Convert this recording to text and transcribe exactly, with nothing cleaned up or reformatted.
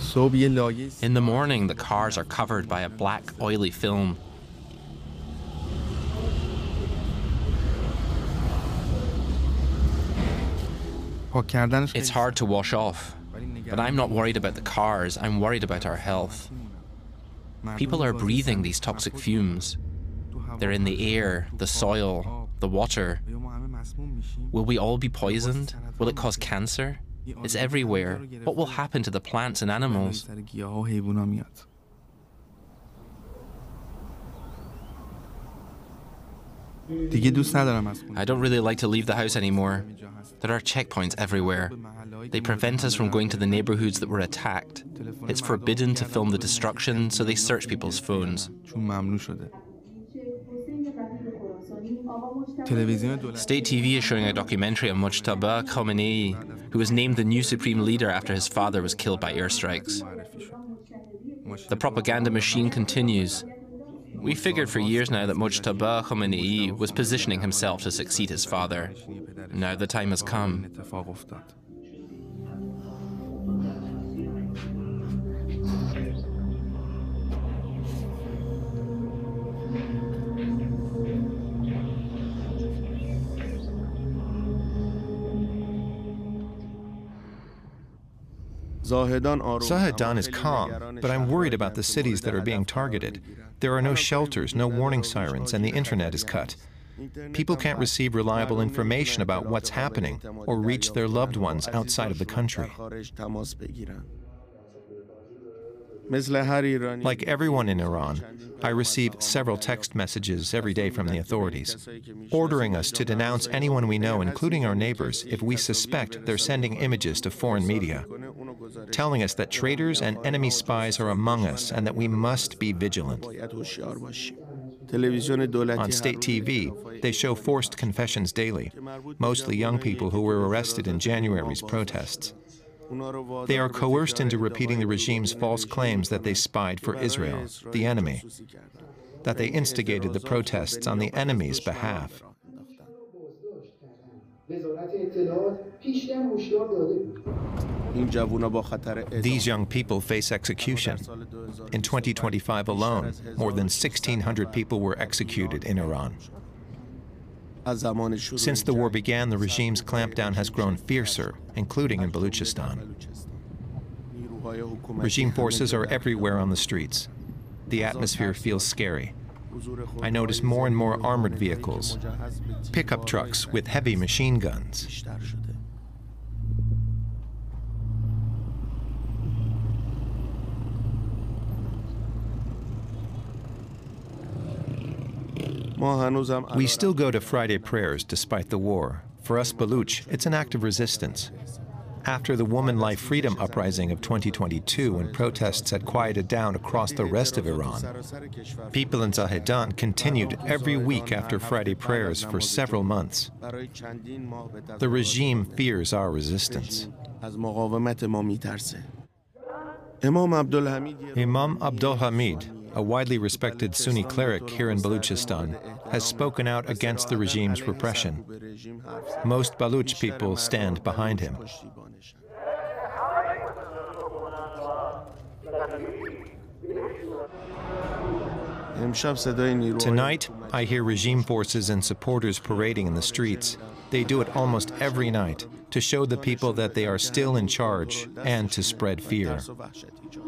In the morning, the cars are covered by a black, oily film. It's hard to wash off, but I'm not worried about the cars, I'm worried about our health. People are breathing these toxic fumes. They're in the air, the soil, the water. Will we all be poisoned? Will it cause cancer? It's everywhere. What will happen to the plants and animals? I don't really like to leave the house anymore. There are checkpoints everywhere. They prevent us from going to the neighborhoods that were attacked. It's forbidden to film the destruction, so they search people's phones. State T V is showing a documentary on Mojtaba Khomeini, who was named the new supreme leader after his father was killed by airstrikes. The propaganda machine continues. We figured for years now that Mojtaba Khomeini was positioning himself to succeed his father. Now the time has come. Zahedan is calm, but I'm worried about the cities that are being targeted. There are no shelters, no warning sirens, and the internet is cut. People can't receive reliable information about what's happening or reach their loved ones outside of the country. Like everyone in Iran, I receive several text messages every day from the authorities, ordering us to denounce anyone we know, including our neighbors, if we suspect they're sending images to foreign media, telling us that traitors and enemy spies are among us and that we must be vigilant. On state T V, they show forced confessions daily, mostly young people who were arrested in January's protests. They are coerced into repeating the regime's false claims that they spied for Israel, the enemy, that they instigated the protests on the enemy's behalf. These young people face execution. In twenty twenty-five alone, more than sixteen hundred people were executed in Iran. Since the war began, the regime's clampdown has grown fiercer, including in Baluchistan. Regime forces are everywhere on the streets. The atmosphere feels scary. I notice more and more armored vehicles, pickup trucks with heavy machine guns. We still go to Friday prayers despite the war. For us Baluch, it's an act of resistance. After the Woman Life Freedom Uprising of twenty twenty-two, when protests had quieted down across the rest of Iran, people in Zahedan continued every week after Friday prayers for several months. The regime fears our resistance. Imam Abdul Hamid, a widely respected Sunni cleric here in Baluchistan, has spoken out against the regime's repression. Most Baluch people stand behind him. Tonight, I hear regime forces and supporters parading in the streets. They do it almost every night to show the people that they are still in charge and to spread fear.